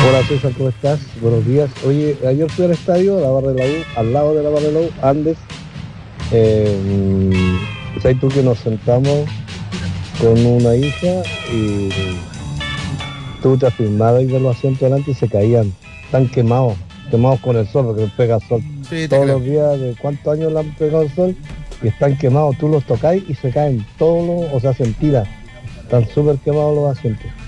Hola César, ¿cómo estás? Buenos días. Oye, ayer fui al estadio, a la barra de la U, al lado de la barra de la U, Andes. ¿Sabes tú que nos sentamos con una hija y tú te afirmabas y de los asientos delante y se caían? Están quemados, quemados con el sol, porque les pega sol. Sí, te Todos creo. los días, de cuántos años le han pegado el sol y están quemados. Tú los tocáis y se caen todos, o sea, se tiran. Están súper quemados los asientos.